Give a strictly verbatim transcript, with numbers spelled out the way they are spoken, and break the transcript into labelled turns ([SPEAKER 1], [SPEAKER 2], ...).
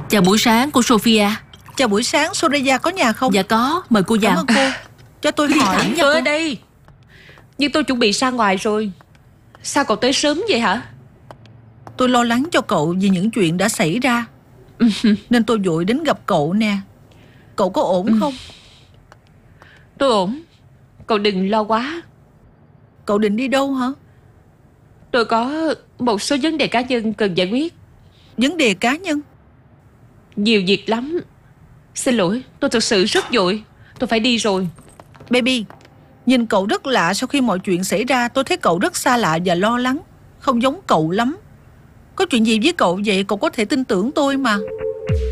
[SPEAKER 1] Chào buổi sáng cô Sophia.
[SPEAKER 2] Chào buổi sáng, Soraya có nhà không?
[SPEAKER 1] Dạ có, mời cô vào.
[SPEAKER 2] Cảm ơn cô. Cho tôi
[SPEAKER 1] Đi
[SPEAKER 2] hỏi.
[SPEAKER 1] thẳng nha
[SPEAKER 3] Tôi
[SPEAKER 1] cô.
[SPEAKER 3] ở đây. Nhưng tôi chuẩn bị ra ngoài rồi. Sao cậu tới sớm vậy hả?
[SPEAKER 2] Tôi lo lắng cho cậu vì những chuyện đã xảy ra, nên tôi vội đến gặp cậu nè. Cậu có ổn không?
[SPEAKER 3] Tôi ổn. Cậu đừng lo quá.
[SPEAKER 2] Cậu định đi đâu hả?
[SPEAKER 3] Tôi có một số vấn đề cá nhân cần giải quyết.
[SPEAKER 2] Vấn đề cá nhân?
[SPEAKER 3] Nhiều việc lắm. Xin lỗi, tôi thực sự rất vội. Tôi phải đi rồi.
[SPEAKER 2] Baby, nhìn cậu rất lạ. Sau khi mọi chuyện xảy ra, tôi thấy cậu rất xa lạ và lo lắng. Không giống cậu lắm. Có chuyện gì với cậu vậy? Cậu có thể tin tưởng tôi mà.